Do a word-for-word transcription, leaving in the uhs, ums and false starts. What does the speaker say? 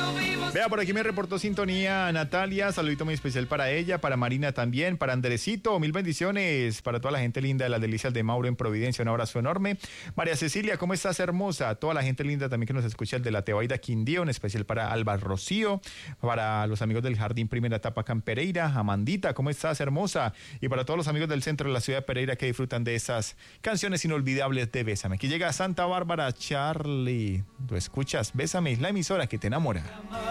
Vea, por aquí me reportó sintonía Natalia, saludito muy especial para ella, para Marina también, para Andresito, mil bendiciones, para toda la gente linda de las delicias de Mauro en Providencia, un abrazo enorme. María Cecilia, ¿cómo estás, hermosa? Toda la gente linda también que nos escucha, el de la Tebaida Quindío, un especial para Alba Rocío, para los amigos del Jardín Primera Etapa Can Pereira, Amandita, ¿cómo estás, hermosa? Y para todos los amigos del centro de la ciudad de Pereira que disfrutan de esas canciones inolvidables de Bésame. Aquí llega Santa Bárbara, Charlie, tú escuchas Bésame, la emisora que te enamora.